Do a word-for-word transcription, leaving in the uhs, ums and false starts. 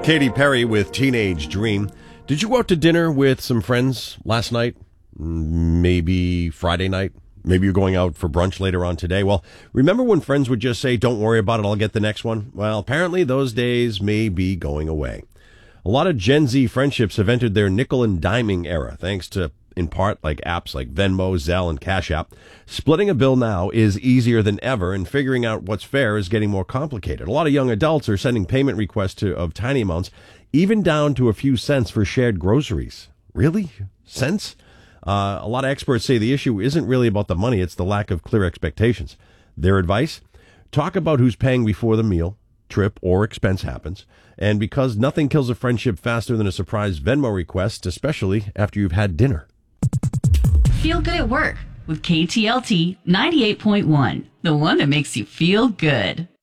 Katy Perry with Teenage Dream. Did you go out to dinner with some friends last night? Maybe Friday night? Maybe you're going out for brunch later on today. Well, remember when friends would just say, don't worry about it, I'll get the next one? Well, apparently those days may be going away. A lot of Gen Z friendships have entered their nickel and diming era, thanks to, in part, like apps like Venmo, Zelle, and Cash App. Splitting a bill now is easier than ever, and figuring out what's fair is getting more complicated. A lot of young adults are sending payment requests to, of tiny amounts, even down to a few cents for shared groceries. Really? Cents? Uh, a lot of experts say the issue isn't really about the money, it's the lack of clear expectations. Their advice? Talk about who's paying before the meal, trip, or expense happens. And because nothing kills a friendship faster than a surprise Venmo request, especially after you've had dinner. Feel good at work with K T L T ninety-eight point one, the one that makes you feel good.